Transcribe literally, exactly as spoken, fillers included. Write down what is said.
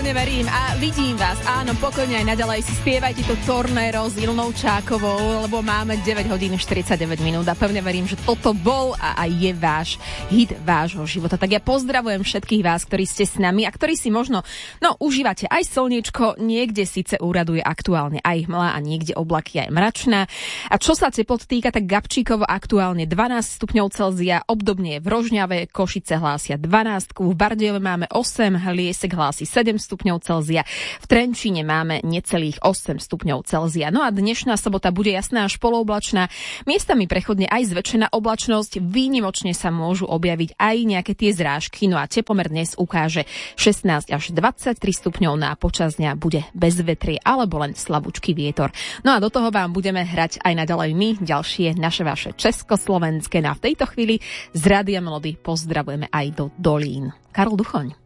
Pevne verím a vidím vás. Áno, pokojne aj naďalej si spievajte to Tornero s Ilnou Čákovou, lebo máme deväť hodín štyridsaťdeväť minút a pevne verím, že toto bol a aj je váš hit vášho života. Tak ja pozdravujem všetkých vás, ktorí ste s nami a ktorí si možno, no, užívate aj slniečko, niekde síce úraduje aktuálne aj hmla a niekde oblaky aj mračná. A čo sa teplot týka, tak Gabčíkovo aktuálne dvanásť stupňov Celzia, obdobne v Rožňave, Košice hlásia dvanásť, v Bardejove máme osem, Hliesek hlási sedem stupňov Celzia, v Trenčíne máme necelých osem stupňov Celzia. No a dnešná sobota bude jasná až polooblačná, miestami prechodne aj zväčšená oblačnosť, výnimočne sa môžu objaviť aj nejaké tie zrážky, no a teplomer dnes ukáže šestnásť až dvadsaťtri stupňov, na počas dňa bude bez vetrie alebo len slabúčky vietor. No a do toho vám budeme hrať aj naďalej my, ďalšie naše vaše československé. No a v tejto chvíli z Rádia Melody pozdravujeme aj do Dolín. Karol Duchoň.